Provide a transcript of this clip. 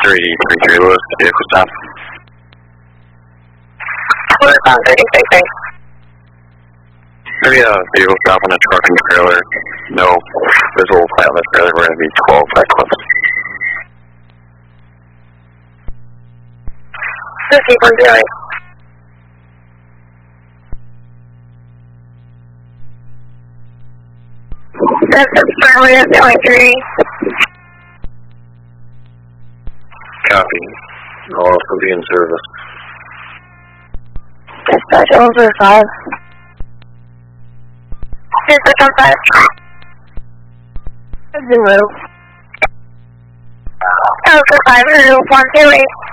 33 Lewis, vehicle stop. Lewis on 36. Maybe a vehicle stop on a truck and trailer. No visible flight on the trailer. We're going to be 12 flight clips. 50.0. That's currently at 23. Copy. I'll also be in service. Dispatch over 5. Dispatch on 5. 0. Over 5, 128.